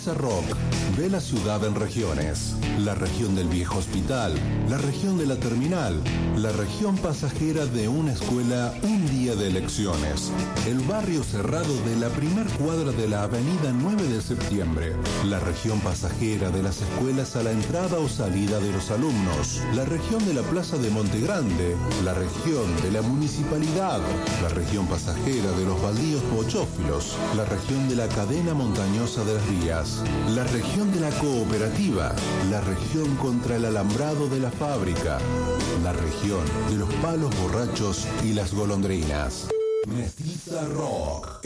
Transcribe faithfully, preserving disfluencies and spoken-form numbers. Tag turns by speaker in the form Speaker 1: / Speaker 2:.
Speaker 1: Mestiza Rock ve la ciudad en regiones. La región del viejo hospital, la región de la terminal, la región pasajera de una escuela un día de elecciones. El barrio cerrado de la primer cuadra de la avenida nueve de septiembre. La región pasajera de las escuelas a la entrada o salida de los alumnos. La región de la plaza de Monte Grande. La región de la municipalidad. La región pasajera de los baldíos pochófilos. La región de la cadena montañosa de las vías. La región de la cooperativa. La región contra el alambrado de la fábrica. La región de los palos borrachos y las golondrinas. Mestiza Rock.